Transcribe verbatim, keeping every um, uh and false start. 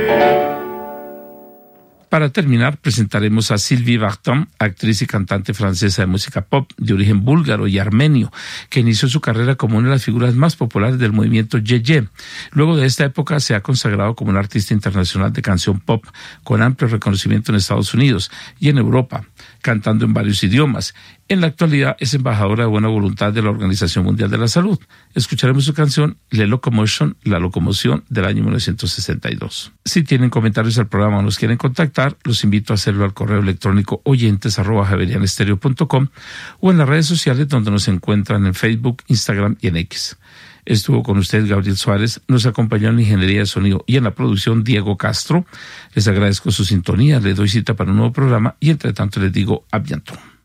Para terminar, presentaremos a Sylvie Vartan, actriz y cantante francesa de música pop de origen búlgaro y armenio, que inició su carrera como una de las figuras más populares del movimiento Ye-Ye. Luego de esta época se ha consagrado como una artista internacional de canción pop con amplio reconocimiento en Estados Unidos y en Europa, cantando en varios idiomas. En la actualidad es embajadora de buena voluntad de la Organización Mundial de la Salud. Escucharemos su canción Le Locomotion, La Locomoción, del año mil novecientos sesenta y dos. Si tienen comentarios al programa o nos quieren contactar, los invito a hacerlo al correo electrónico oyentes arroba javerianestereo punto com o en las redes sociales donde nos encuentran en Facebook, Instagram y en X. Estuvo con usted Gabriel Suárez, nos acompañó en la ingeniería de sonido y en la producción Diego Castro. Les agradezco su sintonía, les doy cita para un nuevo programa y entre tanto les digo a bientôt.